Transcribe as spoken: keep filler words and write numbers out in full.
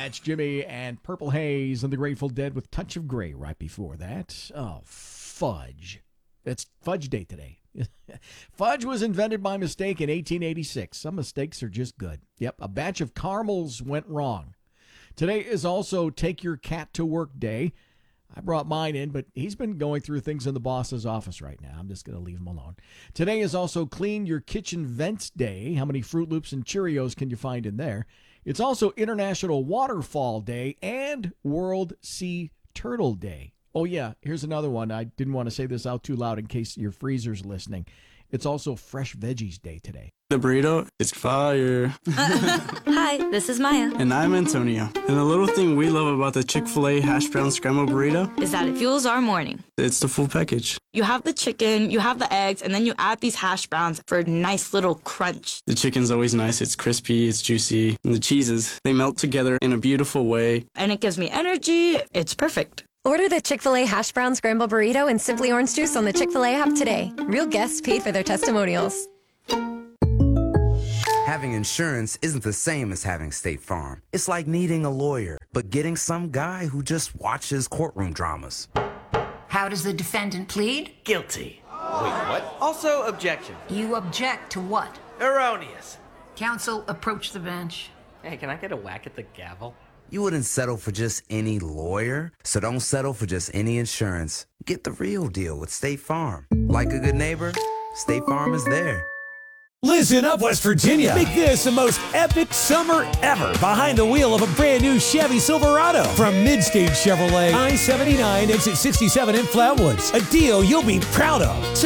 That's Jimmy and Purple Haze and the Grateful Dead with Touch of Grey right before that. Oh, fudge. It's Fudge Day today. Fudge was invented by mistake in eighteen eighty-six. Some mistakes are just good. Yep, a batch of caramels went wrong. Today is also Take Your Cat to Work Day. I brought mine in, but he's been going through things in the boss's office right now. I'm just going to leave him alone. Today is also Clean Your Kitchen Vents Day. How many Fruit Loops and Cheerios can you find in there? It's also International Waterfall Day and World Sea Turtle Day. Oh, yeah, here's another one. I didn't want to say this out too loud in case your freezer's listening. It's also Fresh Veggies Day today. The burrito is fire. Hi, this is Maya. And I'm Antonio. And the little thing we love about the Chick-fil-A hash brown scrambled burrito is that it fuels our morning. It's the full package. You have the chicken, you have the eggs, and then you add these hash browns for a nice little crunch. The chicken's always nice. It's crispy, it's juicy. And the cheeses, they melt together in a beautiful way. And it gives me energy. It's perfect. Order the Chick-fil-A Hash Brown Scramble Burrito and Simply Orange Juice on the Chick-fil-A app today. Real guests paid for their testimonials. Having insurance isn't the same as having State Farm. It's like needing a lawyer, but getting some guy who just watches courtroom dramas. How does the defendant plead? Guilty. Wait, what? Also, objection. You object to what? Erroneous. Counsel, approach the bench. Hey, can I get a whack at the gavel? You wouldn't settle for just any lawyer, so don't settle for just any insurance. Get the real deal with State Farm. Like a good neighbor, State Farm is there. Listen up, West Virginia. Make this the most epic summer ever behind the wheel of a brand new Chevy Silverado from Midstage Chevrolet, I seventy-nine, exit sixty-seven in Flatwoods. A deal you'll be proud of.